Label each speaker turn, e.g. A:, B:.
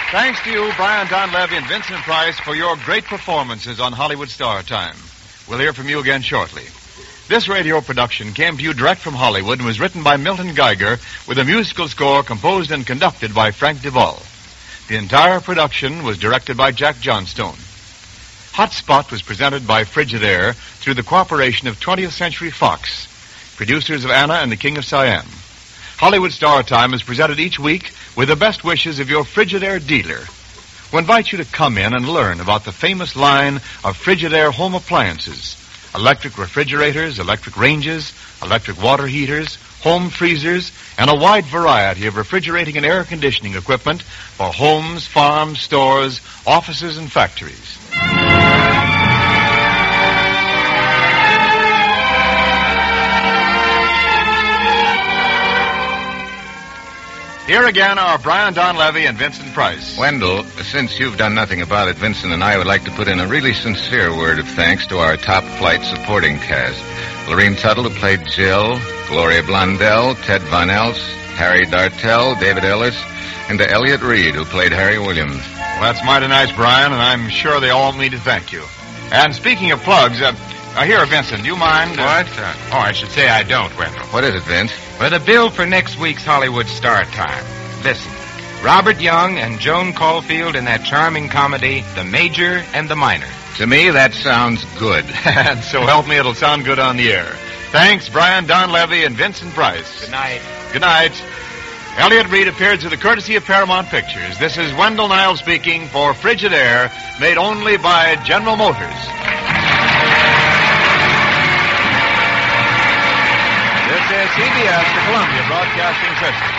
A: Thanks to you, Brian Donlevy and Vincent Price, for your great performances on Hollywood Star Time. We'll hear from you again shortly. This radio production came to you direct from Hollywood and was written by Milton Geiger with a musical score composed and conducted by Frank Duvall. The entire production was directed by Jack Johnstone. Hot Spot was presented by Frigidaire through the cooperation of 20th Century Fox, producers of Anna and the King of Siam. Hollywood Star Time is presented each week with the best wishes of your Frigidaire dealer. We invite you to come in and learn about the famous line of Frigidaire home appliances: electric refrigerators, electric ranges, electric water heaters, home freezers, and a wide variety of refrigerating and air conditioning equipment for homes, farms, stores, offices, and factories. Here again are Brian Donlevy and Vincent Price.
B: Wendell, since you've done nothing about it, Vincent and I would like to put in a really sincere word of thanks to our top flight supporting cast. Lorene Tuttle, who played Jill, Gloria Blondell, Ted Von Els, Harry Dartell, David Ellis, and to Elliot Reed, who played Harry Williams.
A: Well, that's mighty nice, Brian, and I'm sure they all want me to thank you. And speaking of plugs, here, Vincent, do you mind?
C: What? I should say I don't, Wendell.
B: What is it, Vince?
C: Well, the bill for next week's Hollywood Star Time. Listen, Robert Young and Joan Caulfield in that charming comedy, The Major and the Minor.
B: To me, that sounds good.
A: And so help me, it'll sound good on the air. Thanks, Brian Donlevy and Vincent Price.
C: Good night.
A: Good night. Elliot Reed appeared through the courtesy of Paramount Pictures. This is Wendell Niles speaking for Frigidaire, made only by General Motors. This is CBS, the Columbia Broadcasting System.